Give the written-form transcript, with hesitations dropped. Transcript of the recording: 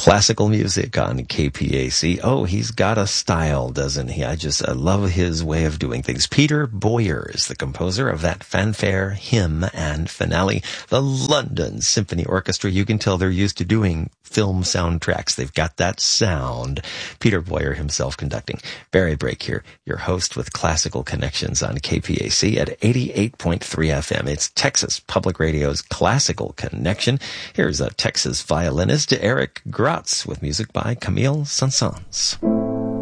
Classical music on KPAC. Oh, he's got a style, doesn't he? I love his way of doing things. Peter Boyer is the composer of that fanfare, hymn, and finale. The London Symphony Orchestra, you can tell they're used to doing film soundtracks. They've got that sound. Peter Boyer himself conducting. Barry Brake here, your host with Classical Connections on KPAC at 88.3 FM. It's Texas Public Radio's Classical Connection. Here's a Texas violinist, Eric Gratz, with music by Camille Saint-Saëns.